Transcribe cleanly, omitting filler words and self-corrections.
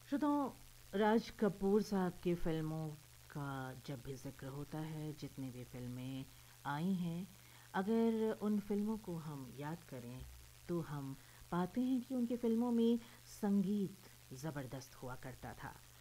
श्रोताओं, राज कपूर साहब की फ़िल्मों का जब भी ज़िक्र होता है, जितनी भी फ़िल्में आई हैं, अगर उन फ़िल्मों को हम याद करें, तो हम पाते हैं कि उनकी फ़िल्मों में संगीत ज़बरदस्त हुआ करता था।